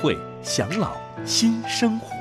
惠，享老新生活。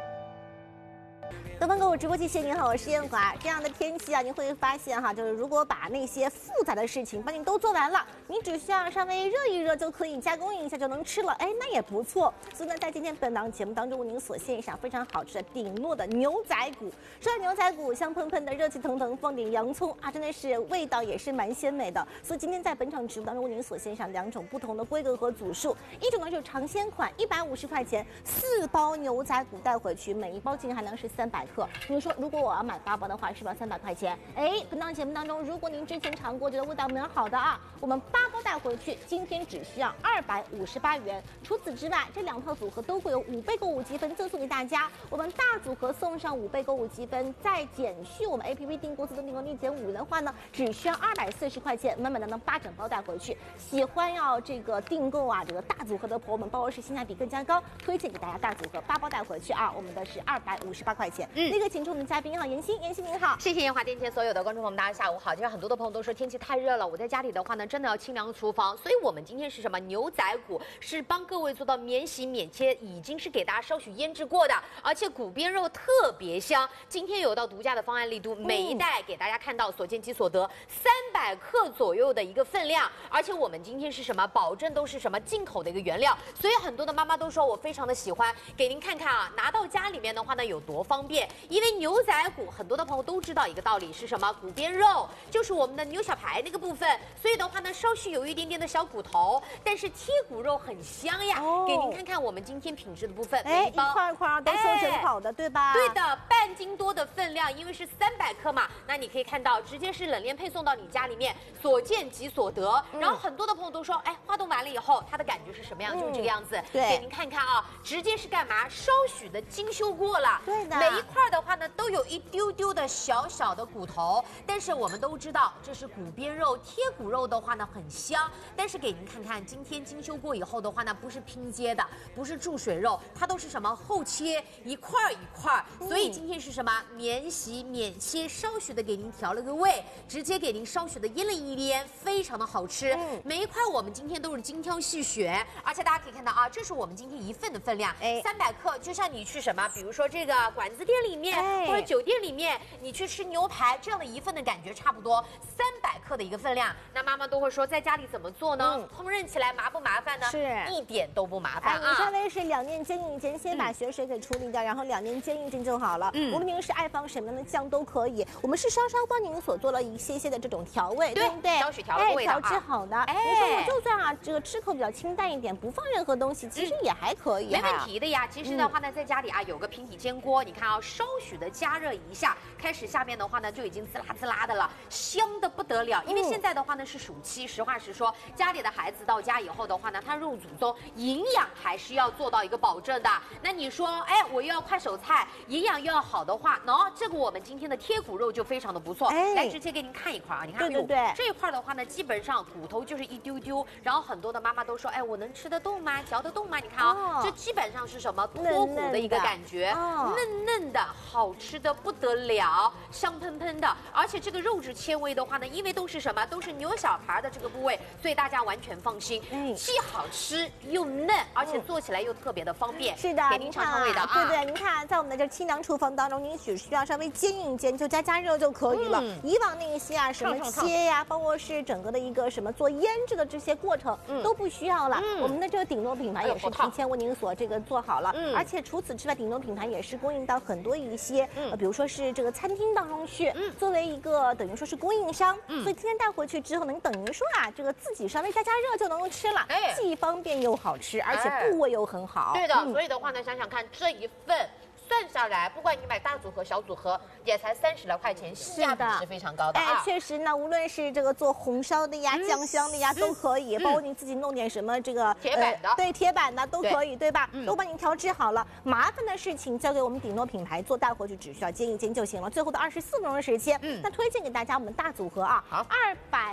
东方购物直播间，您好，我是燕华。这样的天气啊，您会发现哈，就是如果把那些复杂的事情帮你都做完了，你只需要稍微热一热就可以加工一下就能吃了，哎，那也不错。所以呢，在今天本档节目当中，为您所献上非常好吃的顶诺的牛仔骨。说到牛仔骨，香喷喷的，热气腾腾，放点洋葱啊，真的是味道也是蛮鲜美的。所以今天在本场直播当中，为您所献上2种不同的规格和组数，一种呢就是尝鲜款，150块钱4包牛仔骨带回去，每一包净含量是300克。你说如果我要买8包的话，是不是300块钱？哎，本档节目当中，如果您之前尝过，觉得味道蛮好的啊，我们8包带回去，今天只需要258元。除此之外，这2套组合都会有5倍购物积分赠送给大家。我们大组合送上5倍购物积分，再减去我们 APP 订购自动订购立减5的话呢，只需要240块钱，满满当当8整包带回去。喜欢要这个订购啊，这个大组合的朋友们，包括是性价比更加高，推荐给大家大组合8包带回去啊，我们的是258块钱。那个请出我们的嘉宾哈，妍希，妍希您好， 谢谢燕华电前所有的观众朋友们，大家下午好。其实很多的朋友都说天气太热了，我在家里的话呢，真的要清凉厨房，所以我们今天是什么？牛仔骨是帮各位做到免洗免切，已经是给大家稍许腌制过的，而且骨边肉特别香。今天有到独家的方案力度，每一袋给大家看到所见即所得，300克左右的一个分量，而且我们今天是什么？保证都是什么进口的一个原料，所以很多的妈妈都说我非常的喜欢，给您看看啊，拿到家里面的话呢有多方便，因为牛仔骨很多的朋友都知道一个道理是什么？骨边肉就是我们的牛小排那个部分，所以的话呢，稍许有一点点的小骨头，但是贴骨肉很香呀。给您看看我们今天品质的部分， 哎，一块一块都修整好的，对吧？ 对的，半斤多的分量，因为是300克嘛，那你可以看到直接是冷链配送到你家里面，所见即所得。然后很多的朋友都说，哎，化冻完了以后，它的感觉是什么样？就是这个样子。 对， 给您看看啊，直接是干嘛？稍许的精修过了。 对的， 每一块的话呢，都有一丢丢的小小的骨头，但是我们都知道这是骨边肉，贴骨肉的话呢很香。但是给您看看，今天精修过以后的话呢，不是拼接的，不是注水肉，它都是什么厚切，一块一块。所以今天是什么？免洗免切，稍许的给您调了个味，直接给您稍许的腌了一腌，非常的好吃。每一块我们今天都是精挑细选，而且大家可以看到啊，这是我们今天1份的分量，300克，就像你去什么，比如说这个馆子店里面，或者酒店里面，你去吃牛排这样的1份的感觉差不多，300克的一个分量。那妈妈都会说，在家里怎么做呢？烹饪起来麻不麻烦呢？ 是， 一点都不麻烦啊。 你稍微是2面煎一煎，先把血水给处理掉，然后2面煎一煎就好了。无论您是爱放什么样的酱都可以，我们是稍稍帮您所做了一些些的这种调味，对不对？ 稍许调味道， 调制好的。你说我就算啊，这个吃口比较清淡一点，不放任何东西，其实也还可以， 没问题的呀。其实的话呢，在家里啊有个平底煎锅，你看啊，稍许的加热一下，开始下面的话呢就已经滋啦滋啦的了，香的不得了。因为现在的话呢是暑期，实话实说，家里的孩子到家以后的话呢，他入祖宗，营养还是要做到一个保证的。那你说，哎，我又要快手菜，营养又要好的话，这个我们今天的贴骨肉就非常的不错。来，直接给您看一块啊，你看， 对， 这一块的话呢，基本上骨头就是一丢丢，然后很多的妈妈都说，哎，我能吃得动吗？嚼得动吗？你看啊，这基本上是什么脱骨的一个感觉，嫩嫩的，好吃的不得了，香喷喷的，而且这个肉质纤维的话呢，因为都是什么，都是牛小排的这个部位，所以大家完全放心，既好吃又嫩，而且做起来又特别的方便。 是的， 给您尝尝味道啊。 对，您看，在我们的这清凉厨房当中，您只需要稍微煎一煎，就加热就可以了。以往那些啊，什么切呀，包括是整个的一个什么做腌制的这些过程，都不需要了。我们的这个顶诺品牌也是提前为您所这个做好了，而且除此之外，顶诺品牌也是供应到很多一些，比如说是这个餐厅当中去，作为一个等于说是供应商，所以今天带回去之后呢，你等于说啊，这个自己稍微加热就能吃了，既方便又好吃，而且部位又很好。 对的，所以的话呢，想想看这一份。算下来，不管你买大组合、小组合，也才30来块钱，性价比是非常高的啊。 确实呢，无论是这个做红烧的呀、酱香的呀，都可以，包括你自己弄点什么这个铁板的， 对，铁板的都可以，对吧？都帮你调制好了，麻烦的事情交给我们顶诺品牌做，带回去只需要煎一煎就行了。最后的24分钟的时间，那推荐给大家我们大组合啊，200。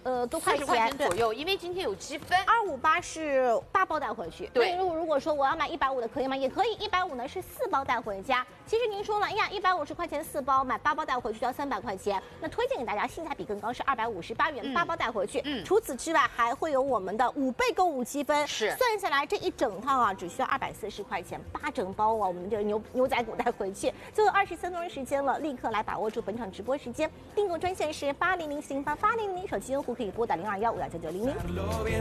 多块 40块钱钱左右，因为今天有积分。 258是8包带回去。 对， 那如果说我要买150的可以吗？也可以，150呢是4包带回家。其实您说了，哎呀，150块钱4包，买8包带回去就要300块钱。那推荐给大家性价比更高，是258元8包带回去。除此之外，还会有我们的5倍购物积分， 是算下来这一整套啊，只需要240块钱，8整包啊，我们这个牛仔骨带回去。最后23分钟时间了，立刻来把握住本场直播时间，订购专线是8004088000，手机用户可以拨打0215299900。